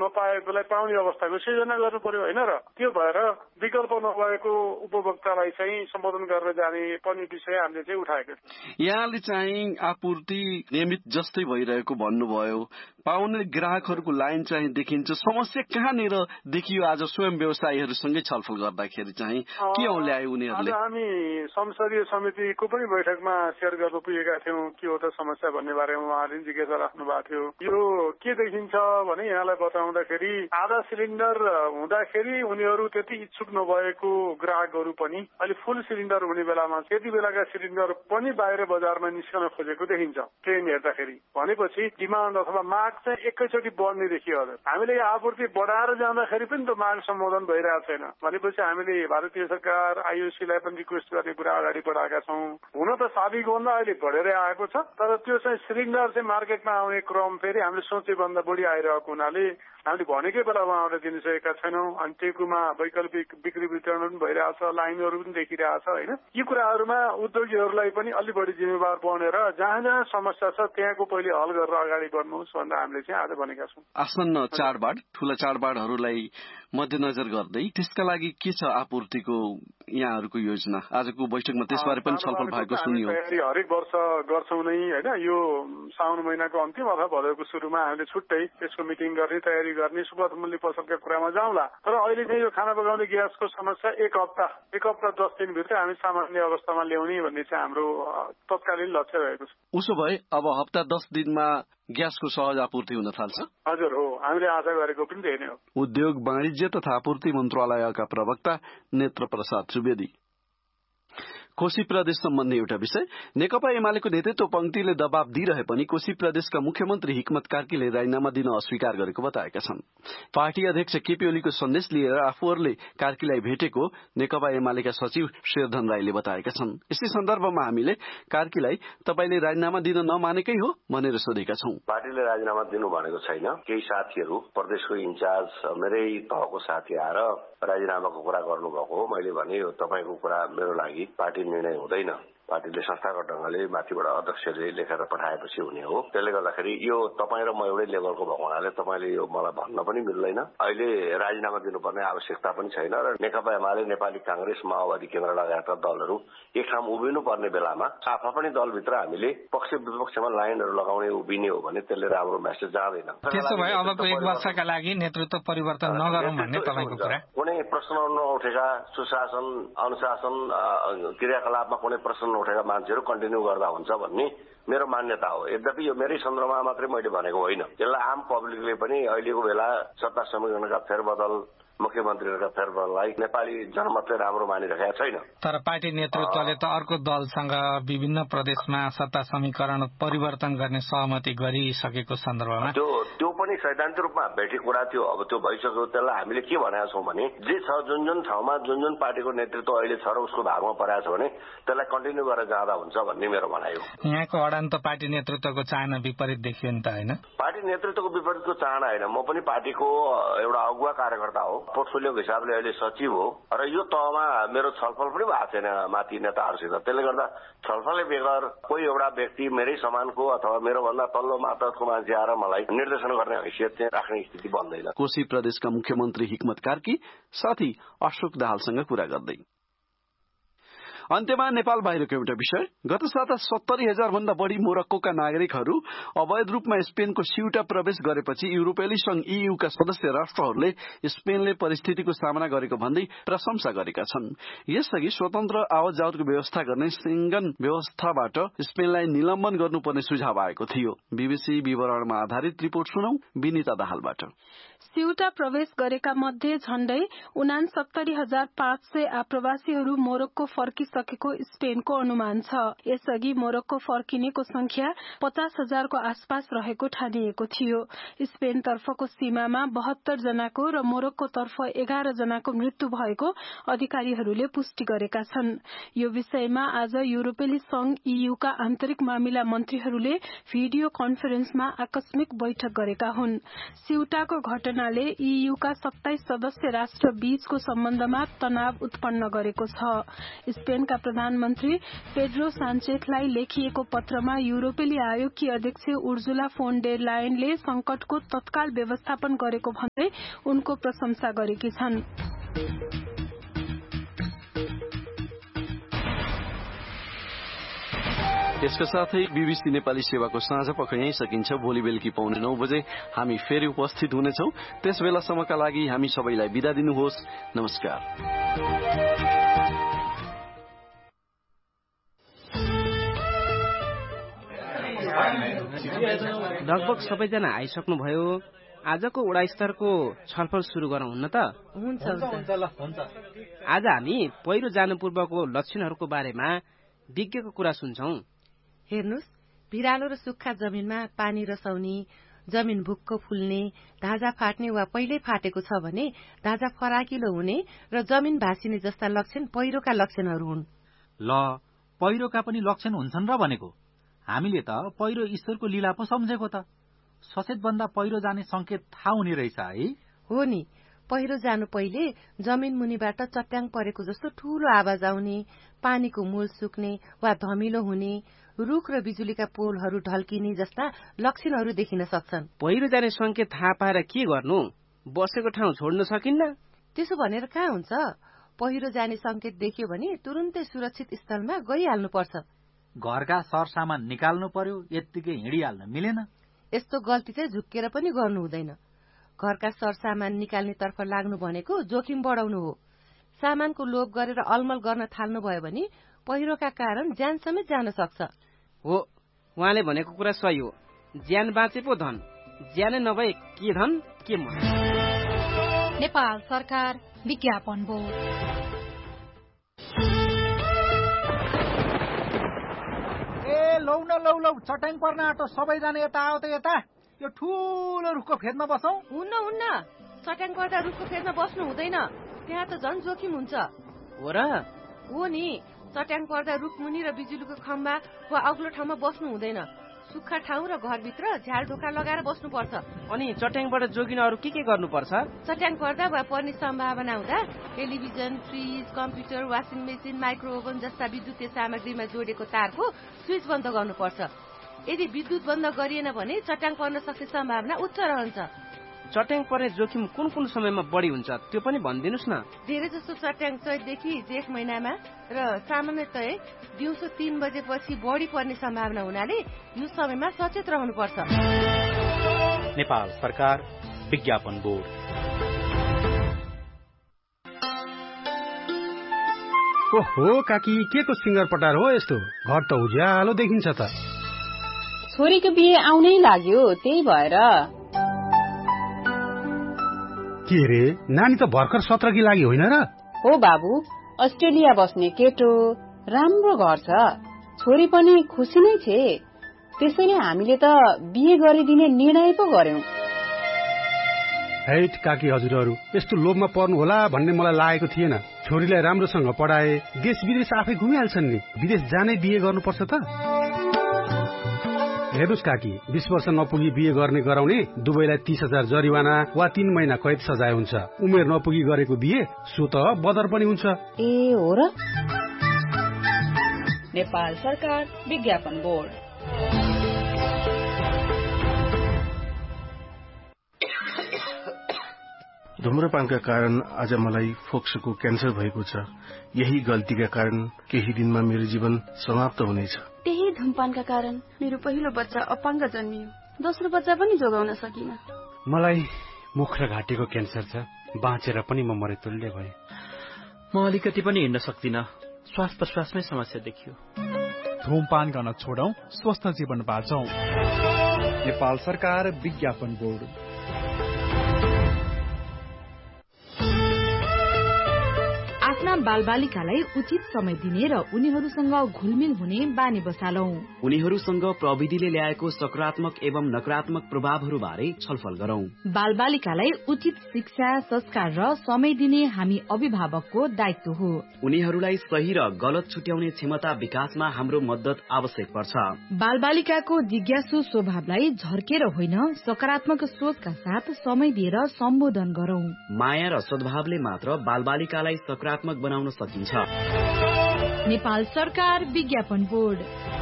नपाएकोलाई पाउने अवस्थाको सृजना गर्नु पर्यो होइन र त्यो भएर विकल्प नभएको उपभोक्तालाई चाहिँ सम्बोधन गरेर जाने पनि विषय हामीले चाहिँ उठाएको छौँ। यहाँले चाहिँ आपूर्ति नियमित जस्तै भइरहेको भन्नुभयो, पाउने ग्राहकहरूको लाइन चाहिँ देखिन्छ, समस्या कहाँनिर देखियो? आज स्वयं व्यवसायीहरूसँगै छलफल गर्दाखेरि चाहिँ के औल्याए उनीहरूले? हामी संसदीय समितिको पनि बैठकमा सेयर गर्न पुगेका थियौँ के हो त समस्या भन्ने बारेमा उहाँले जिज्ञासा राख्नु भएको थियो। यो के देखिन्छ भने यहाँलाई बताउँदाखेरि आधा सिलिन्डर हुँदाखेरि उनीहरू त्यति इच्छुक नभएको ग्राहकहरू पनि अहिले फुल सिलिन्डर हुने बेलामा त्यति बेलाका सिलिन्डर पनि बाहिर बजारमा निस्कन खोजेको देखिन्छ ट्रेन हेर्दाखेरि। भनेपछि डिमान्ड अथवा माग चाहिँ एकैचोटि बढ्ने देखियो। हजुर हामीले आपूर्ति बढाएर जाँदाखेरि पनि त माग सम्बोधन भइरहेको छैन। भनेपछि हामीले भारतीय सरकार आइओसीलाई पनि रिक्वेस्ट गर्ने कुरा अगाडि बढाएका छौँ। हुन त साबिकभन्दा अहिले बढेरै आएको छ, तर त्यो चाहिँ सिलिन्डर चाहिँ मार्केटमा आउने क्रम फेरि हामीले सोचेभन्दा बढी आइरहेको हुनाले हामीले भनेकै बेला उहाँहरूलाई दिनसकेका छैनौँ। अनि टेकुमा वैकल्पिक बिक्री वितरण पनि भइरहेछ, लाइनहरू पनि देखिरहेछ होइन। यी कुराहरूमा उद्योगीहरूलाई पनि अलि बढी जिम्मेवार बनेर जहाँ जहाँ समस्या छ त्यहाँको पहिले हल गरेर अगाडि बढ्नुहोस् भनेर हामीले चाहिँ आज भनेका छौँ। आसन्न चाडबाड, ठूला चाडबाडहरूलाई मध्यनजर गर्दै त्यसका लागि के छ आपूर्तिको यहाँहरूको योजना? आजको बैठकमा त्यसबारे पनि छलफल भएको सुनियो। हरेक वर्ष गर्छौँ नै होइन। यो साउन महिनाको अन्तिम अथवा भदौको सुरुमा हामीले छुट्टै त्यसको मिटिङ गर्ने, तयारी गर्ने, सुपथ मूल्य पसलका कुरामा जाउँला। तर अहिले चाहिँ यो खाना पकाउने ग्यासको समस्या एक हप्ता 10 दिनभित्र हामी सामान्य अवस्थामा ल्याउने भन्ने चाहिँ हाम्रो तत्कालीन लक्ष्य रहेको छ। उसो भए अब हप्ता 10 दिनमा ग्यासको सहज आपूर्ति हुन थाल्छ? हजुर हो, हामीले आशा गरेको पनि त्यही नै हो। उद्योग वाणिज्य तथा आपूर्ति मन्त्रालयका प्रवक्ता नेत्र प्रसाद सुवेदी। कोशी प्रदेश सम्बन्धी एउटा विषय। नेकपा एमालेको नेतृत्व पंक्तिले दबाव दिइरहे पनि कोशी प्रदेशका मुख्यमन्त्री हिक्मत कार्कीले राजीनामा दिन अस्वीकार गरेको बताएका छन्। पार्टी अध्यक्ष केपी ओलीको सन्देश लिएर आफूहरूले कार्कीलाई भेटेको नेकपा एमालेका सचिव शेरधन राईले बताएका छन्। यसै सन्दर्भमा हामीले कार्कीलाई तपाईले राजीनामा दिन नमानेकै हो भनेर सोधेका छौं। पार्टीले राजीनामा दिनु भनेको छैन। केही साथीहरू प्रदेशको इन्चार्ज मेरै तहको साथी आएर राजीनामाको कुरा गर्नुभएको हो। मैले भने यो तपाईको कुरा मेरो लागि पार्टी निर्णय हुँदैन। पार्टीले संस्थागत ढंगले माथिबाट अध्यक्षले लेखेर पठाएपछि हुने हो। त्यसले गर्दाखेरि यो तपाईँ र म एउटै लेभलको भएको हुनाले तपाईले यो मलाई भन्न पनि मिल्दैन। अहिले राजीनामा दिनुपर्ने आवश्यकता पनि छैन र नेकपा एमाले, नेपाली कांग्रेस, माओवादी केन्द्र लगायतका दलहरू एक ठाउँ उभिनु पर्ने बेलामा आफा पनि दलभित्र हामीले पक्ष विपक्षमा लाइनहरू लगाउने उभिने हो भने त्यसले राम्रो मेसेज जाँदैन। त्यसो भए अबको एक वर्षका लागि नेतृत्व परिवर्तन नगरौं भन्ने तपाईको कुरा? कुनै प्रश्न नउठेका सुशासन, अनुशासन, क्रियाकलापमा कुनै प्रश्न उठेका मान्छेहरू कन्टिन्यू गर्दा हुन्छ भन्ने मेरो मान्यता हो। यद्यपि यो मेरै सन्दर्भमा मात्रै मैले भनेको होइन। यसलाई आम पब्लिकले पनि अहिलेको बेला सत्ता समीकरणका फेरबदल, मुख्यमन्त्रीहरूका फेरबदललाई नेपाली जनमतले राम्रो मानिरहेका छैन। तर पार्टी नेतृत्वले त अर्को दलसँग विभिन्न प्रदेशमा सत्ता समीकरण परिवर्तन गर्ने सहमति गरिसकेको सन्दर्भमा त्यो पनि सैद्धान्तिक रूपमा भेटेको कुरा थियो। अब त्यो भइसक्यो। त्यसलाई हामीले के भनेका छौं भने जे छ जुन ठाउँमा जुन पार्टीको नेतृत्व अहिले छ र उसको भागमा परेको छ भने त्यसलाई कन्टिन्यू गरेर जाँदा हुन्छ भन्ने मेरो भनाइ हो। यहाँको अडान त पार्टी नेतृत्वको चाहना विपरीत देखियो नि त होइन? पार्टी नेतृत्वको विपरीतको चाहना होइन। म पनि पार्टीको एउटा अगुवा कार्यकर्ता हो। पोर्टफोलियोको हिसाबले अहिले सचिव हो र यो तहमा मेरो छलफल पनि भएको छैन माथि नेताहरूसित। त्यसले गर्दा छलफलले बेगर कोही एउटा व्यक्ति मेरै समानको अथवा मेरो भन्दा तल्लो मातहतको मान्छे आएर मलाई निर्देशन गर्ने हैसियत चाहिँ राख्ने स्थिति बन्दैन। कोशी प्रदेशका मुख्यमन्त्री हिक्मत कार्की साथी अशोक दाहालसँग कुरा गर्दै। अन्त्यमा नेपाल बाहिरको एउटा विषय। गत साता 70,000 भन्दा बढ़ी मोरक्कोका नागरिकहरू अवैध रूपमा स्पेनको सिउटा प्रवेश गरेपछि युरोपेली संघ ईयूका सदस्य राष्ट्रहरूले स्पेनले परिस्थितिको सामना गरेको भन्दै प्रशंसा गरेका छन्। यसअघि स्वतन्त्र आवत जावतको व्यवस्था गर्ने सेन्गन व्यवस्थाबाट स्पेनलाई निलम्बन गर्नुपर्ने सुझाव आएको थियो। बीबीसी विवरणमा आधारित रिपोर्ट सुनौ विनिता दाहालबाट। सिउटा प्रवेश गरेका मध्ये झण्डै 69,500 आप्रवासीहरू मोरक्को फर्किसकेको स्पेनको अनुमान छ। यसअघि मोरक्को फर्किनेको संख्या 50,000 को आसपास रहेको ठानिएको थियो। स्पेन तर्फको सीमामा 72 जनाको र मोरक्को तर्फ 11 जनाको मृत्यु भएको अधिकारीहरूले पुष्टि गरेका छन्। यो विषयमा आज युरोपेली संघ ईयूका आन्तरिक मामिला मन्त्रीहरूले भिडियो कन्फरेन्समा आकस्मिक बैठक गरेका हुन्। सिउटाको घटनाले ईयूका 27 सदस्य राष्ट्र बीचको सम्बन्धमा तनाव उत्पन्न गरेको छ। स्पेनका स्पेनका प्रधानमन्त्री पेड्रो सान्चेजलाई लेखिएको पत्रमा युरोपेली आयोगकी अध्यक्ष उर्जुला फोन डेर लायनले संकटको तत्काल व्यवस्थापन गरेको भन्दै उनको प्रशंसा गरेकी छन्। यसका साथै बीबीसी नेपाली सेवाको साँझ पख यही सकिन्छ। भोलि बेलुकी 9:15 बजे हामी फेरि उपस्थित हुनेछौं। त्यस बेलासम्मका लागि हामी सबैलाई बिदा दिनुहोस्। नमस्कार। लगभग सबैजना आइसक्नुभयो। आजको वडा स्तरको छलफल सुरु गरौँ हुन्न त? हुन्छ। आज हामी पहिरो जानु पूर्वको लक्षणहरूको बारेमा विज्ञको कुरा सुन्छौं। हेर्नुस्, भिरालो र सुक्खा जमिनमा पानी रसाउने, जमिन भुक्क फुल्ने, धाजा फाट्ने वा पहिल्यै फाटेको छ भने धाजा फराकिलो हुने र जमिन भासिने जस्ता लक्षण पहिरोका लक्षणहरू हुन्। ल, पहिरोका पनि लक्षण हुन्छन् र भनेको। हामीले त पहिरो ईश्वरको लीला पो सम्झेको त। सचेत भन्दा पहिरो जाने संकेत थाहा हुने रहेछ है। हो नि, पहिरो जानु पहिले जमिन मुनिबाट चट्याङ परेको जस्तो ठूलो आवाज आउने, पानीको मूल सुक्ने वा धमिलो हुने, रुख र बिजुलीका पोलहरू ढल्किने जस्ता लक्षणहरू देखिन सक्छन्। पहिरो जाने संकेत थाहा पाएर के गर्नु? बसेको ठाउँ छोड्न सकिन्न? त्यसो भनेर कहाँ हुन्छ? पहिरो जाने संकेत देखियो भने तुरुन्तै सुरक्षित स्थलमा गइहाल्नुपर्छ। घरका सरसामान निकाल्नु पर्यो, यत्तिकै हिँडिहाल्न मिलेन। यस्तो गल्ती चाहिँ झुक्केर पनि गर्नु हुँदैन। घरका सरसामान निकाल्ने तर्फ लाग्नु भनेको जोखिम बढाउनु हो। सामानको लोभ गरेर अलमल गर्न थाल्नु भयो भने पहिरोका कारण ज्यान समेत जान सक्छ। हो, उहाँले भनेको कुरा सही हो। ज्यान बाँचे पो धन, ज्यानै नभए के धन के मन। नेपाल सरकार विज्ञापन बोर्ड। लौ चट्याङ पर्न आँटो, सबैजना यता आऊ त यता। यो ठूलो रुखको फेदमा बसौं। हुन्न, चट्याङ पर्दा रुखको फेदमा बस्नु हुँदैन। त्यहाँ त झन् जोखिम हुन्छ। हो र? हो नि, चट्याङ पर्दा रुखमुनि र बिजुलीको खम्बा वा अग्लो ठाउँमा बस्नु हुँदैन। सुक्खा ठाउँ र घरभित्र झ्याल ढोका लगाएर बस्नुपर्छ। अनि चट्याङबाट जोगिन अरू के गर्नुपर्छ? चट्याङ पर्दा वा पर्ने सम्भावना हुँदा television, fridge, computer, washing machine, micro oven जस्ता विद्युतीय सामग्रीमा जोडेको तारको स्विच बन्द गर्नुपर्छ। यदि विद्युत बन्द गरिएन भने चट्याङ पर्न सक्ने सम्भावना उच्च रहन्छ। चट्याङ पर्ने जोखिम कुन समयमा बढी हुन्छ त्यो पनि भनिदिनुस् न। धेरै जसो चट्याङ चैतदेखि जेठ महिनामा र सामान्यतया दिउँसो 3 बजेपछि बढी पर्ने सम्भावना हुनाले यो समयमा सचेत रहनुपर्छ। नेपाल सरकार विज्ञापन बोर्ड। ओहो काकी, के को सिंगर पटार हो यस्तो? घर त उज्यालो देखिन्छ त। छोरीको बिहे आउनै लाग्यो, त्यही भएर। के रे, नानी त भर्खर 17 की लागि होइन र? हो बाबु, अस्ट्रेलिया बस्ने केटो, राम्रो घर छ, छोरी पनि खुसी नै छे। त्यसैले हामीले त बिहे गरिदिने निर्णय पो गर्यौं। हैट काकी हजुरहरू, यस्तो लोभमा पर्नु होला भन्ने मलाई लागेको थिएन। छोरीलाई राम्रोसँग पढाए, देश विदेश आफै घुमिहाल्छन् नि। विदेश जानै बिहे गर्नुपर्छ त? हेर्नुस् काकी, 20 वर्ष नपुगी बिहे गर्ने गराउने दुवैलाई 30,000 जरिवाना वा 3 महिना कैद सजाय हुन्छ। उमेर नपुगी गरेको बिहे सो त बदर पनि हुन्छ। ए हो र? नेपाल सरकार विज्ञापन बोर्ड। धूम्रपानका कारण आज मलाई फोक्सोको क्यान्सर भएको छ। यही गल्तीका कारण केही दिनमा मेरो जीवन समाप्त हुनेछ। त्यही धूमपानका कारण मेरो पहिलो बच्चा अपाङ्ग जन्मियो। दोस्रो बच्चा पनि जोगाउन सकिन। मलाई मुख र घाँटीको क्यान्सर छ। बाँचेर पनि म मरेतुल्य भएँ। म अलिकति पनि हिँड्न सक्दिनँ। श्वास प्रश्वासमै समस्या देखियो। धूमपान गर्न छोडौं, स्वस्थ जीवन बाँचौं। नेपाल सरकार विज्ञापन बोर्ड। आफ्ना बालबालिकालाई उचित समय दिने र उनीहरूसँग घुलमिल हुने बानी बसालौं। उनीहरूसँग प्रविधिले ल्याएको सकारात्मक एवं नकारात्मक प्रभावहरू बारे छलफल गरौं। बालबालिकालाई उचित शिक्षा, संस्कार र समय दिने हामी अभिभावकको दायित्व हो। उनीहरूलाई सही र गलत छुट्याउने क्षमता विकासमा हाम्रो मद्दत आवश्यक पर्छ। बालबालिकाको जिज्ञासु स्वभावलाई झर्केर होइन, सकारात्मक सोचका साथ समय दिएर सम्बोधन गरौं। माया र सद्भावले मात्र बालबालिकालाई सकारात्मक बनाउन सकिन्छ। नेपाल सरकार विज्ञापन बोर्ड।